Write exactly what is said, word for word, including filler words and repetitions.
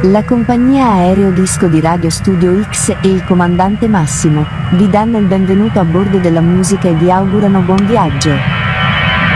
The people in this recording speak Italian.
La compagnia aereo disco di Radio Studio X e il comandante Massimo vi danno il benvenuto a bordo della musica e vi augurano buon viaggio.